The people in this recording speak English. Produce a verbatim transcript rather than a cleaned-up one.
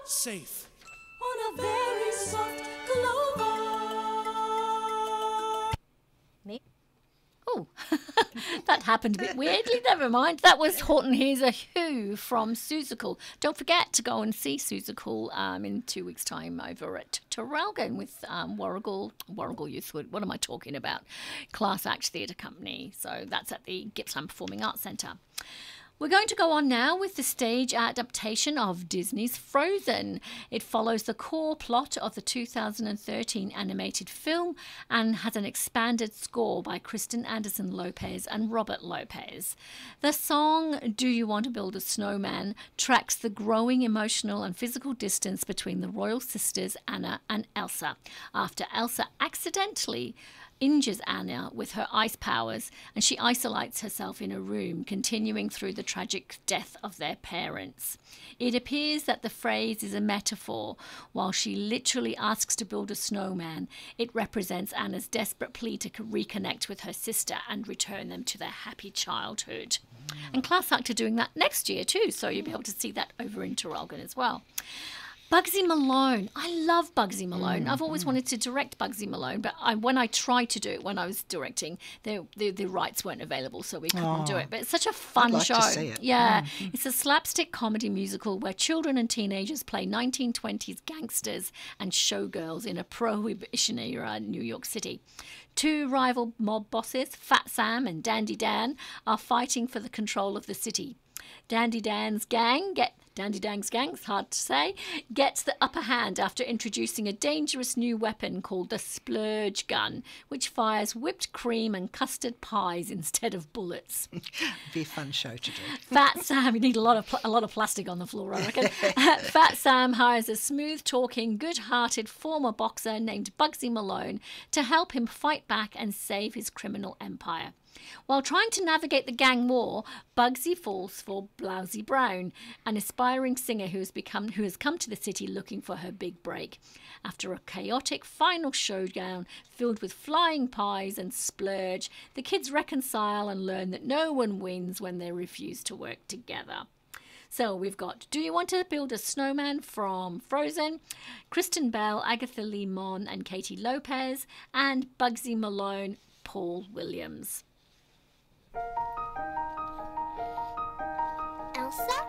safe. On a very soft clover. Me? Oh, that happened a bit weirdly. Never mind. That was Horton Hears a Who from Seussical. Don't forget to go and see Seussical um, in two weeks' time over at Traralgon with um, Warrigal, Warrigal Youthwood. What am I talking about? Class Act Theatre Company. So that's at the Gippsland Performing Arts Centre. We're going to go on now with the stage adaptation of Disney's Frozen. It follows the core plot of the two thousand thirteen animated film and has an expanded score by Kristen Anderson Lopez and Robert Lopez. The song Do You Want to Build a Snowman tracks the growing emotional and physical distance between the royal sisters Anna and Elsa after Elsa accidentally injures Anna with her ice powers and she isolates herself in a room, continuing through the tragic death of their parents. It appears that the phrase is a metaphor. While she literally asks to build a snowman, it represents Anna's desperate plea to reconnect with her sister and return them to their happy childhood. And Class Act are doing that next year too, so you'll be able to see that over in Traralgon as well. Bugsy Malone. I love Bugsy Malone. Mm, I've always mm. wanted to direct Bugsy Malone, but I, when I tried to do it, when I was directing, the the, the rights weren't available, so we couldn't oh, do it. But it's such a fun I'd like show. To see it. Yeah, mm. It's a slapstick comedy musical where children and teenagers play nineteen twenties gangsters and showgirls in a prohibition era New York City. Two rival mob bosses, Fat Sam and Dandy Dan, are fighting for the control of the city. Dandy Dan's gang get Dandy Dan's gang, it's hard to say, gets the upper hand after introducing a dangerous new weapon called the Splurge Gun, which fires whipped cream and custard pies instead of bullets. Be a fun show to do. Fat Sam, you need a lot of pl- a lot of plastic on the floor, I reckon. Fat Sam hires a smooth-talking, good-hearted former boxer named Bugsy Malone to help him fight back and save his criminal empire. While trying to navigate the gang war, Bugsy falls for Blousy Brown, an aspiring singer who has become who has come to the city looking for her big break. After a chaotic final showdown filled with flying pies and splurge, the kids reconcile and learn that no one wins when they refuse to work together. So we've got Do You Want to Build a Snowman from Frozen, Kristen Bell, Agatha Lee Mon and Katie Lopez, and Bugsy Malone, Paul Williams. Elsa?